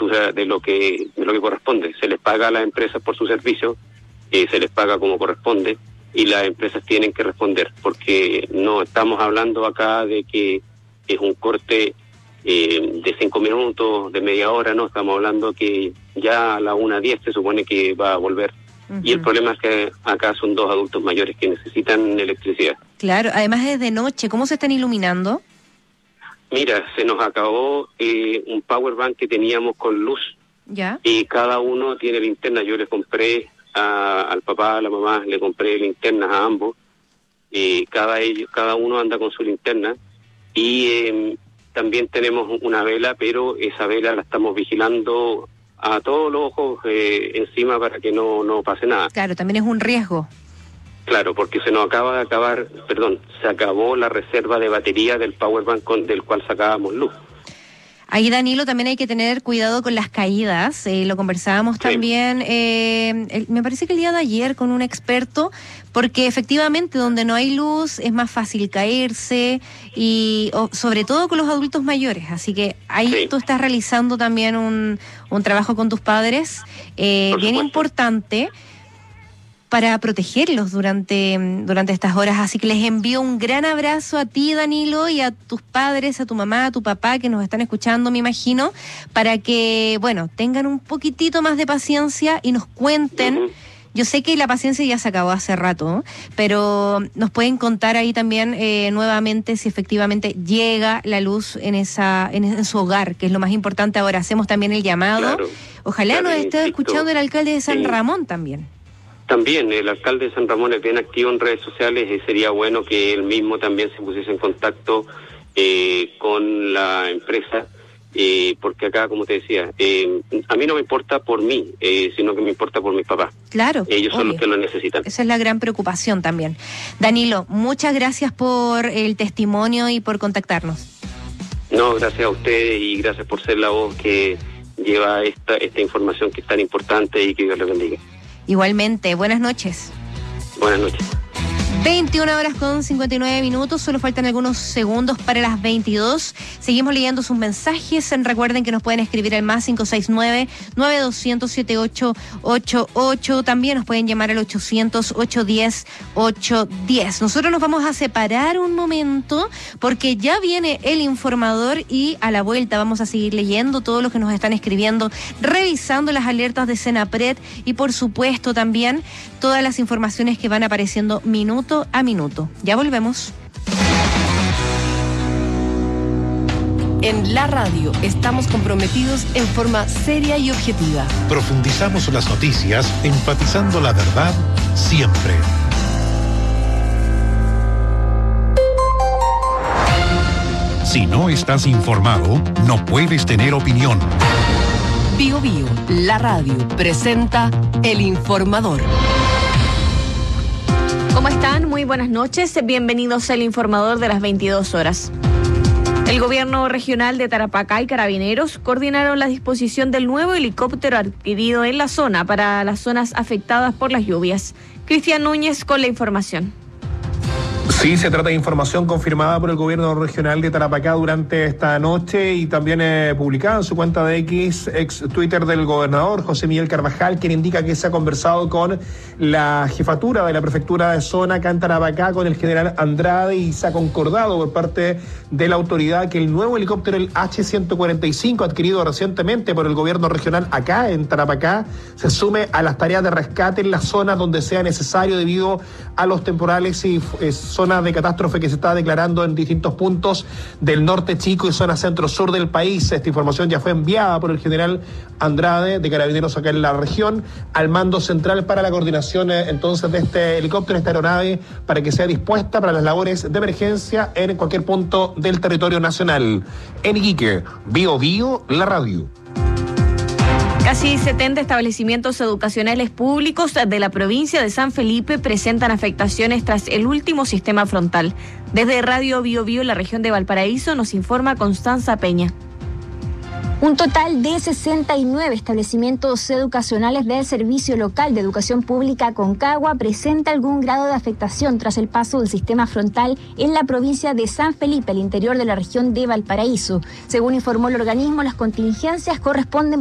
altura de lo que corresponde. Se les paga a las empresas por su servicio, se les paga como corresponde, y las empresas tienen que responder, porque no estamos hablando acá de que es un corte de 5 minutos, de media hora, no, estamos hablando que ya a la 1:10 se supone que va a volver. Uh-huh. Y el problema es que acá son 2 adultos mayores que necesitan electricidad. Claro, además es de noche, ¿cómo se están iluminando? Mira, se nos acabó un power bank que teníamos con luz. ¿Ya? Y cada uno tiene linterna. Yo les compré al papá, a la mamá, le compré linternas a ambos. Cada uno anda con su linterna. Y también tenemos una vela, pero esa vela la estamos vigilando a todos los ojos encima para que no pase nada. Claro, también es un riesgo. Claro, porque se acabó la reserva de batería del powerbank del cual sacábamos luz. Ahí, Danilo, también hay que tener cuidado con las caídas. Lo conversábamos también, me parece que el día de ayer con un experto, porque efectivamente donde no hay luz es más fácil caerse, sobre todo con los adultos mayores. Así que ahí tú estás realizando también un trabajo con tus padres bien importante, para protegerlos durante estas horas. Así que les envío un gran abrazo a ti, Danilo, y a tus padres, a tu mamá, a tu papá, que nos están escuchando, me imagino, para que, tengan un poquitito más de paciencia y nos cuenten. Uh-huh. Yo sé que la paciencia ya se acabó hace rato, ¿no? Pero nos pueden contar ahí también nuevamente si efectivamente llega la luz en su hogar, que es lo más importante ahora. Hacemos también el llamado. Claro, ojalá nos esté escuchando el alcalde de San Ramón también. También el alcalde de San Ramón es bien activo en redes sociales y sería bueno que él mismo también se pusiese en contacto con la empresa, porque acá, como te decía, a mí no me importa por mí, sino que me importa por mis papás. Claro. Ellos son los que lo necesitan. Esa es la gran preocupación también. Danilo, muchas gracias por el testimonio y por contactarnos. No, gracias a ustedes y gracias por ser la voz que lleva esta información que es tan importante, y que Dios les bendiga. Igualmente, buenas noches. Buenas noches. 21:59, solo faltan algunos segundos para las 22. Seguimos leyendo sus mensajes. Recuerden que nos pueden escribir al más 569-9200-7888. También nos pueden llamar al 800-810-810. Nosotros nos vamos a separar un momento porque ya viene el informador y a la vuelta vamos a seguir leyendo todo lo que nos están escribiendo, revisando las alertas de Senapred y por supuesto también todas las informaciones que van apareciendo minuto a minuto. Ya volvemos. En la radio estamos comprometidos en forma seria y objetiva. Profundizamos las noticias, enfatizando la verdad siempre. Si no estás informado, no puedes tener opinión. Bio Bio, la radio, presenta El Informador. ¿Cómo están? Muy buenas noches. Bienvenidos al Informador de las 22 horas. El gobierno regional de Tarapacá y Carabineros coordinaron la disposición del nuevo helicóptero adquirido en la zona para las zonas afectadas por las lluvias. Cristian Núñez con la información. Sí, se trata de información confirmada por el gobierno regional de Tarapacá durante esta noche y también publicada en su cuenta de ex Twitter del gobernador José Miguel Carvajal, quien indica que se ha conversado con la jefatura de la prefectura de zona acá en Tarapacá, con el general Andrade, y se ha concordado por parte de la autoridad que el nuevo helicóptero, el H-145, adquirido recientemente por el gobierno regional acá en Tarapacá, se sume a las tareas de rescate en las zonas donde sea necesario debido a los temporales y zonas de catástrofe que se está declarando en distintos puntos del norte chico y zona centro-sur del país. Esta información ya fue enviada por el general Andrade de Carabineros acá en la región al mando central para la coordinación entonces de este helicóptero, esta aeronave, para que sea dispuesta para las labores de emergencia en cualquier punto del territorio nacional. En Iquique, Bio Bio, la radio. Casi 70 establecimientos educacionales públicos de la provincia de San Felipe presentan afectaciones tras el último sistema frontal. Desde Radio Bio Bio, la región de Valparaíso, nos informa Constanza Peña. Un total de 69 establecimientos educacionales del Servicio Local de Educación Pública Concagua presenta algún grado de afectación tras el paso del sistema frontal en la provincia de San Felipe, al interior de la región de Valparaíso. Según informó el organismo, las contingencias corresponden